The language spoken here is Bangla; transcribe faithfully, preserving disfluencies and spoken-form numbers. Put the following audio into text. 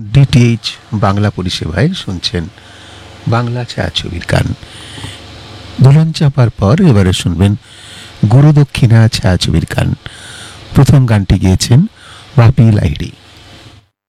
ডিটিএইচ বাংলা পরিষেবায় শুনছেন বাংলা ছায়াছবির গান। দুলন চাপার পর এবারে শুনবেন গুরুদক্ষিণা ছায়াছবির গান। প্রথম গানটি গেয়েছেন বাপি লাহিড়ী।